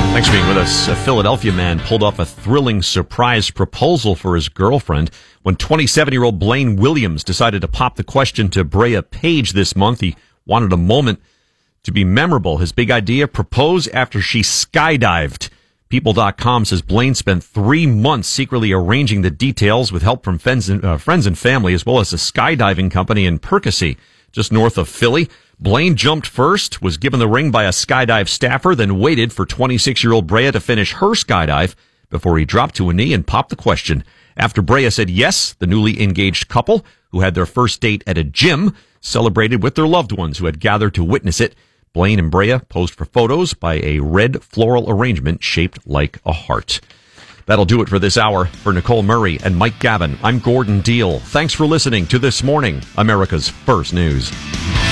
Thanks for being with us. A Philadelphia man pulled off a thrilling surprise proposal for his girlfriend when 27-year-old Blaine Williams decided to pop the question to Brea Page this month. He wanted a moment to be memorable. His big idea, propose after she skydived. People.com says Blaine spent 3 months secretly arranging the details with help from friends and family, as well as a skydiving company in Percy, just north of Philly. Blaine jumped first, was given the ring by a skydive staffer, then waited for 26-year-old Brea to finish her skydive before he dropped to a knee and popped the question. After Brea said yes, the newly engaged couple, who had their first date at a gym, celebrated with their loved ones who had gathered to witness it. Blaine and Brea posed for photos by a red floral arrangement shaped like a heart. That'll do it for this hour. For Nicole Murray and Mike Gavin, I'm Gordon Deal. Thanks for listening to This Morning, America's First News.